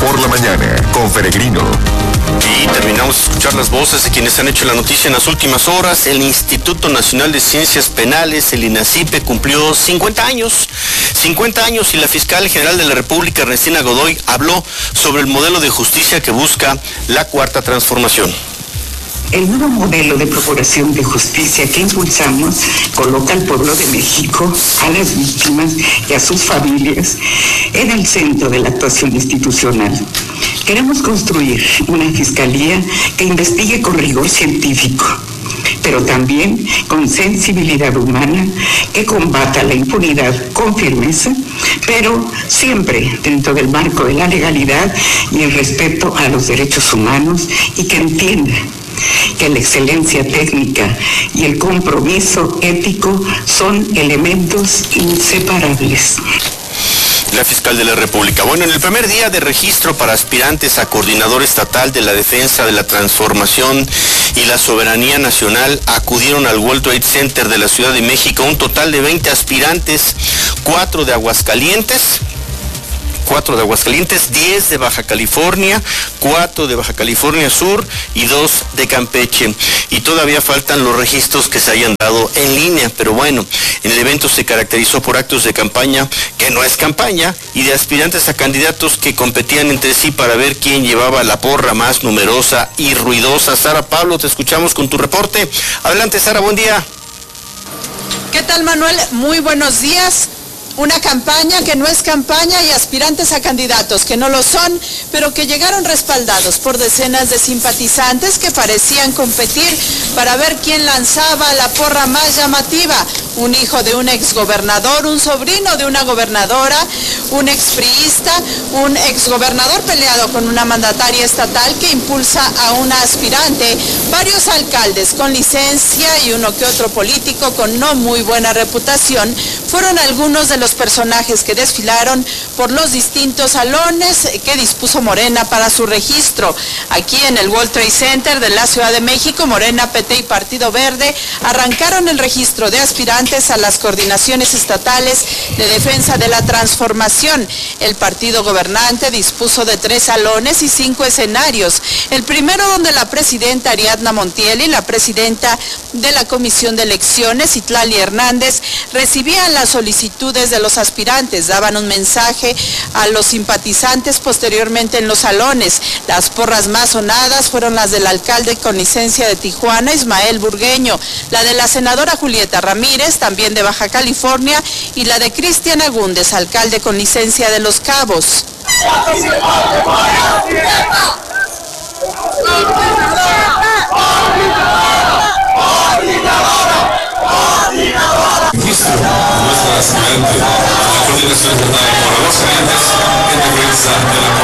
por la mañana con Peregrino. Y terminamos de escuchar las voces de quienes han hecho la noticia en las últimas horas. El Instituto Nacional de Ciencias Penales, el INACIPE, cumplió 50 años. 50 años y la fiscal general de la República, Ernestina Godoy, habló sobre el modelo de justicia que busca la Cuarta Transformación. El nuevo modelo de procuración de justicia que impulsamos coloca al pueblo de México, a las víctimas y a sus familias en el centro de la actuación institucional. Queremos construir una fiscalía que investigue con rigor científico, pero también con sensibilidad humana, que combata la impunidad con firmeza, pero siempre dentro del marco de la legalidad y el respeto a los derechos humanos, y que entienda que la excelencia técnica y el compromiso ético son elementos inseparables. La fiscal de la República. Bueno, en el primer día de registro para aspirantes a coordinador estatal de la defensa de la transformación y la soberanía nacional, acudieron al World Trade Center de la Ciudad de México un total de 20 aspirantes, 4 de Aguascalientes, 10 de Baja California, 4 de Baja California Sur y 2 de Campeche. Y todavía faltan los registros que se hayan dado en línea, pero bueno, el evento se caracterizó por actos de campaña que no es campaña y de aspirantes a candidatos que competían entre sí para ver quién llevaba la porra más numerosa y ruidosa. Sara Pablo, te escuchamos con tu reporte. Adelante, Sara, buen día. ¿Qué tal, Manuel? Muy buenos días. Una campaña que no es campaña y aspirantes a candidatos que no lo son, pero que llegaron respaldados por decenas de simpatizantes que parecían competir para ver quién lanzaba la porra más llamativa. Un hijo de un exgobernador, un sobrino de una gobernadora, un expriista, un exgobernador peleado con una mandataria estatal que impulsa a una aspirante, varios alcaldes con licencia y uno que otro político con no muy buena reputación, fueron algunos de los personajes que desfilaron por los distintos salones que dispuso Morena para su registro. Aquí en el World Trade Center de la Ciudad de México, Morena, PT y Partido Verde arrancaron el registro de aspirantes a las coordinaciones estatales de defensa de la transformación. El partido gobernante dispuso de 3 salones y 5 escenarios. El primero, donde la presidenta Ariadna Montiel y la presidenta de la Comisión de Elecciones, Itlali Hernández, recibían las solicitudes de los aspirantes, daban un mensaje a los simpatizantes. Posteriormente, en los salones, las porras más sonadas fueron las del alcalde con licencia de Tijuana, Ismael Burgueño, la de la senadora Julieta Ramírez, también de Baja California, y la de Cristian Agúndez, alcalde con licencia de Los Cabos. Nuestra aspirante a la coordinación estatal por Aguascalientes en defensa de la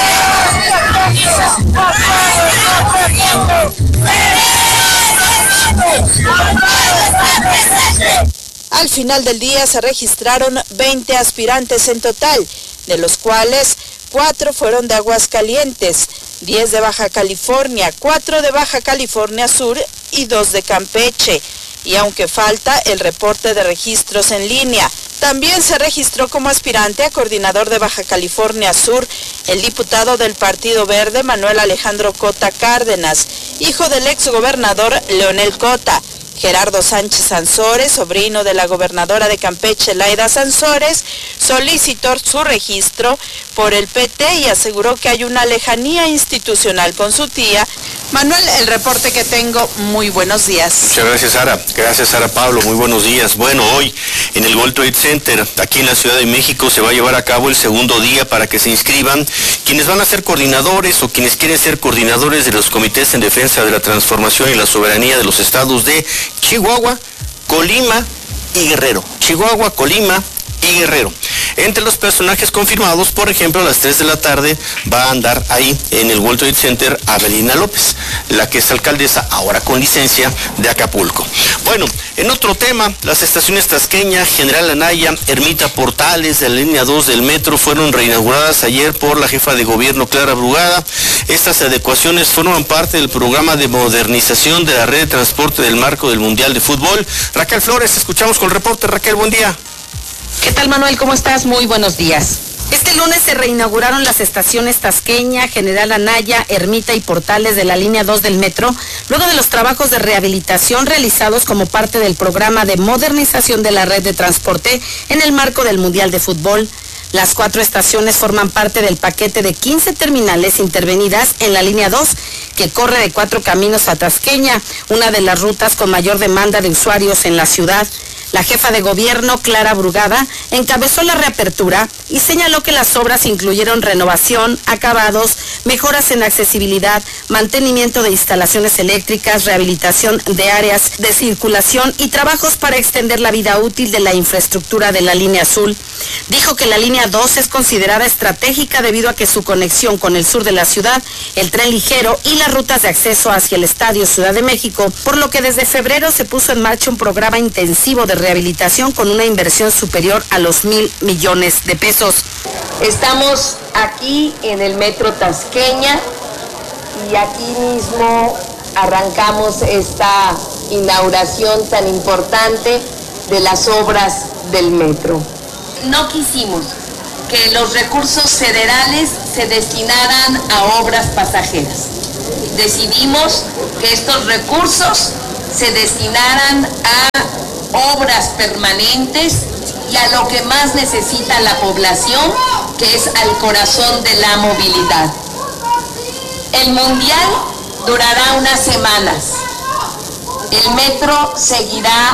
Al final del día se registraron 20 aspirantes en total, de los cuales 4 fueron de Aguascalientes, 10 de Baja California, 4 de Baja California Sur y 2 de Campeche. Y aunque falta el reporte de registros en línea, también se registró como aspirante a coordinador de Baja California Sur el diputado del Partido Verde, Manuel Alejandro Cota Cárdenas, hijo del exgobernador Leonel Cota. Gerardo Sánchez Sansores, sobrino de la gobernadora de Campeche, Laida Sansores, solicitó su registro por el PT y aseguró que hay una lejanía institucional con su tía. Manuel, el reporte que tengo, muy buenos días. Muchas gracias, Sara. Gracias, Sara Pablo, muy buenos días. Bueno, hoy en el World Trade Center, aquí en la Ciudad de México, se va a llevar a cabo el segundo día para que se inscriban quienes van a ser coordinadores o quienes quieren ser coordinadores de los comités en defensa de la transformación y la soberanía de los estados de Chihuahua, Colima y Guerrero. Chihuahua, Colima y Guerrero. Entre los personajes confirmados, por ejemplo, a las 3 de la tarde va a andar ahí en el World Trade Center Avelina López, la que es alcaldesa, ahora con licencia, de Acapulco. Bueno, en otro tema, las estaciones Tasqueña, General Anaya, Ermita Portales de la línea 2 del metro fueron reinauguradas ayer por la jefa de gobierno Clara Brugada. Estas adecuaciones forman parte del programa de modernización de la red de transporte del marco del Mundial de Fútbol. Raquel Flores, escuchamos con el reporte. Raquel, buen día. ¿Qué tal, Manuel? ¿Cómo estás? Muy buenos días. Este lunes se reinauguraron las estaciones Tasqueña, General Anaya, Ermita y Portales de la línea 2 del metro, luego de los trabajos de rehabilitación realizados como parte del programa de modernización de la red de transporte en el marco del Mundial de Fútbol. Las 4 estaciones forman parte del paquete de 15 terminales intervenidas en la línea 2, que corre de 4 Caminos a Tasqueña, una de las rutas con mayor demanda de usuarios en la ciudad. La jefa de gobierno, Clara Brugada, encabezó la reapertura y señaló que las obras incluyeron renovación, acabados, mejoras en accesibilidad, mantenimiento de instalaciones eléctricas, rehabilitación de áreas de circulación y trabajos para extender la vida útil de la infraestructura de la línea azul. Dijo que la línea 2 es considerada estratégica debido a que su conexión con el sur de la ciudad, el tren ligero y las rutas de acceso hacia el Estadio Ciudad de México, por lo que desde febrero se puso en marcha un programa intensivo de rehabilitación con una inversión superior a los 1,000 millones de pesos. Estamos aquí en el Metro Tasqueña y aquí mismo arrancamos esta inauguración tan importante de las obras del metro. No quisimos que los recursos federales se destinaran a obras pasajeras. Decidimos que estos recursos se destinaran a obras permanentes y a lo que más necesita la población, que es al corazón de la movilidad. El Mundial durará unas semanas. El metro seguirá